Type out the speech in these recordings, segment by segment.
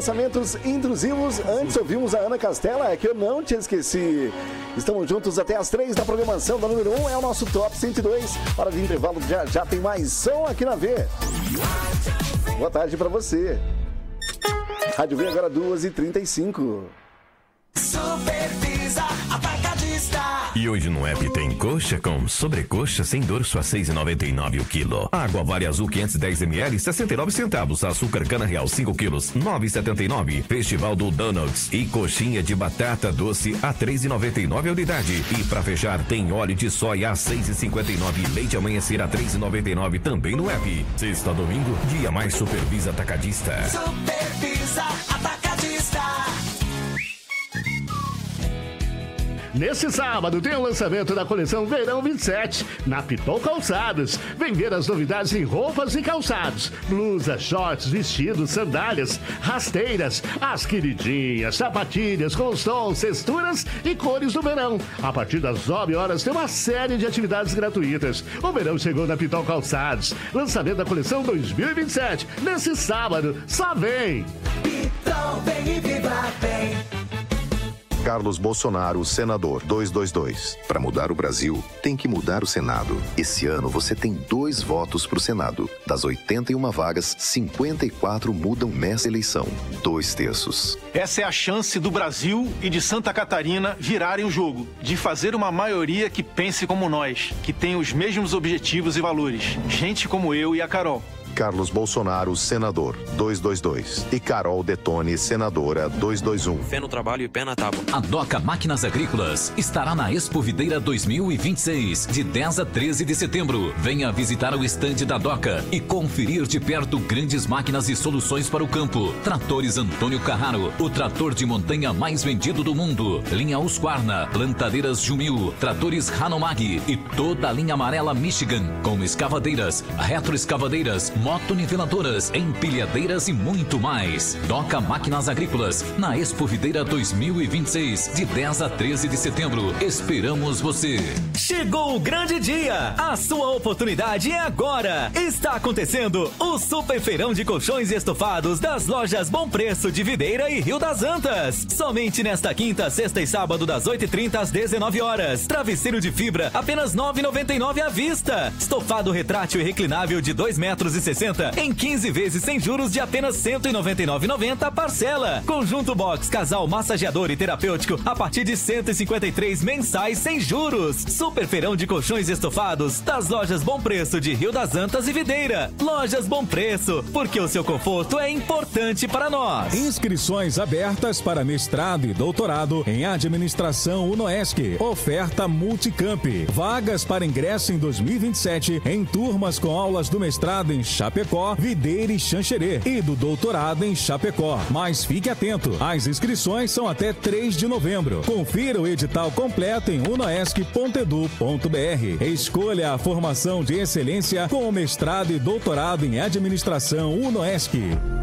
pensamentos intrusivos. Antes ouvimos a Ana Castela, que eu não te esqueci. Estamos juntos até as 3 da programação da número 1. É o nosso Top 102. Hora de intervalo, já tem mais som aqui na V. Boa tarde pra você. Rádio V agora 2h35. Supervisa Atacadista. E hoje no app tem coxa com sobrecoxa sem dorso a 6,99 o quilo. Água Vale Azul 510 ml 69 centavos. Açúcar cana real 5 quilos 9,79. Festival do Donuts e coxinha de batata doce a 3,99 a unidade. E pra fechar tem óleo de soia a 6,59. Leite amanhecer a 3,99 também no app. Sexta a domingo, dia mais Supervisa Atacadista. Supervisa Atacadista. Nesse sábado tem o lançamento da coleção Verão 27 na Pitol Calçados. Vem ver as novidades em roupas e calçados. Blusas, shorts, vestidos, sandálias, rasteiras, as queridinhas, sapatilhas com os tons, texturas e cores do verão. A partir das 9 horas tem uma série de atividades gratuitas. O verão chegou na Pitol Calçados. Lançamento da coleção 2027. Nesse sábado, só vem! Pitol, vem e vibra bem. Carlos Bolsonaro, senador 222. Para mudar o Brasil, tem que mudar o Senado. Esse ano você tem 2 votos para o Senado. Das 81 vagas, 54 mudam nessa eleição. 2/3. Essa é a chance do Brasil e de Santa Catarina virarem o jogo, de fazer uma maioria que pense como nós, que tem os mesmos objetivos e valores. Gente como eu e a Carol. Carlos Bolsonaro, senador 222. E Carol Detone, senadora 221. Fé no trabalho e pé na tábua. A Doca Máquinas Agrícolas estará na Expo Videira 2026, de 10 a 13 de setembro. Venha visitar o estande da Doca e conferir de perto grandes máquinas e soluções para o campo. Tratores Antônio Carraro, o trator de montanha mais vendido do mundo. Linha Husqvarna, plantadeiras Jumil, tratores Hanomag e toda a linha amarela Michigan, com escavadeiras, retroescavadeiras, motoniveladoras, empilhadeiras e muito mais. Doca Máquinas Agrícolas, na Expo Videira 2026, de 10 a 13 de setembro. Esperamos você. Chegou o grande dia! A sua oportunidade é agora! Está acontecendo o Super Feirão de Colchões e Estofados das lojas Bom Preço de Videira e Rio das Antas. Somente nesta quinta, sexta e sábado, das 8h30 às 19 horas. Travesseiro de fibra, apenas R$ 9,99 à vista. Estofado retrátil e reclinável de 2,60 metros em 15 vezes sem juros de apenas R$ 199,90 a parcela. Conjunto box, casal massageador e terapêutico a partir de R$ 153 mensais sem juros. Super Feirão de Colchões e Estofados das lojas Bom Preço de Rio das Antas e Videira. Lojas Bom Preço, porque o seu conforto é importante para nós. Inscrições abertas para mestrado e doutorado em administração UNOESC. Oferta Multicamp. Vagas para ingresso em 2027 em turmas com aulas do mestrado em Chapecó, Videira e Xanxerê e do doutorado em Chapecó. Mas fique atento, as inscrições são até 3 de novembro. Confira o edital completo em unoesc.edu.br. Escolha a formação de excelência com o mestrado e doutorado em administração UNOESC.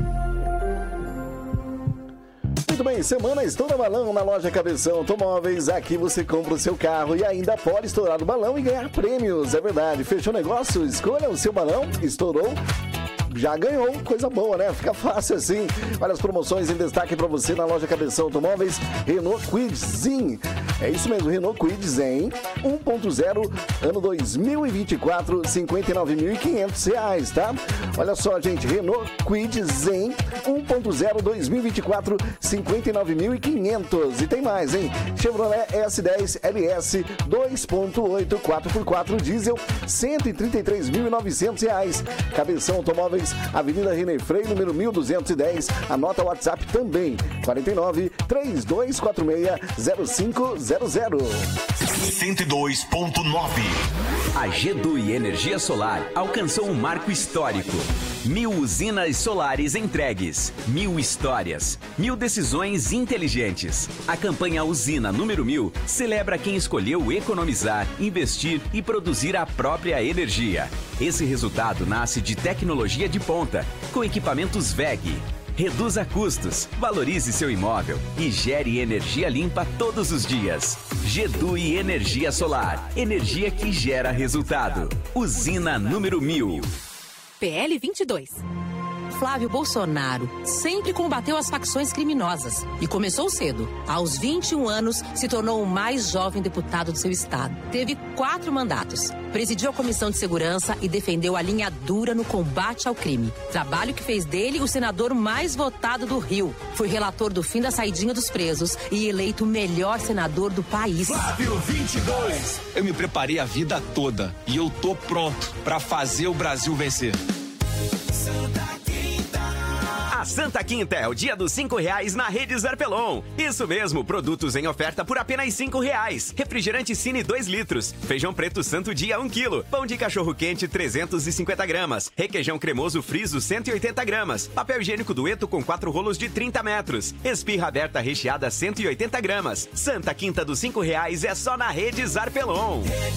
Muito bem, semana Estoura Balão na loja Cabeção Automóveis. Aqui você compra o seu carro e ainda pode estourar o balão e ganhar prêmios. É verdade. Fechou o negócio? Escolha o seu balão. Estourou? Já ganhou, coisa boa, né? Fica fácil assim. Olha as promoções em destaque para você na loja Cabeção Automóveis. Renault Kwid Zen. É isso mesmo, Renault Kwid Zen 1.0, ano 2024, R$ 59.500, tá? Olha só, gente, Renault Kwid Zen 1.0 2024, R$ 59.500. E tem mais, hein? Chevrolet S10 LS 2.8 4x4 diesel, R$ 133.900. Cabeção Automóveis, Avenida René Frei, número 1210. Anota o WhatsApp também, 49 3246 0500. 102.9. A Gedui Energia Solar alcançou um marco histórico. 1000 usinas solares entregues, 1000 histórias, 1000 decisões inteligentes. A campanha Usina número 1000 celebra quem escolheu economizar, investir e produzir a própria energia. Esse resultado nasce de tecnologia de ponta, com equipamentos WEG. Reduza custos, valorize seu imóvel e gere energia limpa todos os dias. Gedui Energia Solar, energia que gera resultado. Usina número 1000. PL 22. Flávio Bolsonaro sempre combateu as facções criminosas e começou cedo. Aos 21 anos, se tornou o mais jovem deputado do seu estado. Teve 4 mandatos. Presidiu a Comissão de Segurança e defendeu a linha dura no combate ao crime. Trabalho que fez dele o senador mais votado do Rio. Foi relator do fim da saidinha dos presos e eleito o melhor senador do país. Flávio 22. Eu me preparei a vida toda e eu tô pronto pra fazer o Brasil vencer. A Santa Quinta é o dia dos R$5 na Rede Zarpelon. Isso mesmo, produtos em oferta por apenas R$5. Refrigerante Cine 2 litros, feijão preto Santo Dia 1 kg, pão de cachorro quente 350 gramas, requeijão cremoso Friso 180 gramas, papel higiênico Dueto com 4 rolos de 30 metros, esfirra aberta recheada 180 gramas. Santa Quinta dos R$5 é só na Rede Zarpelon.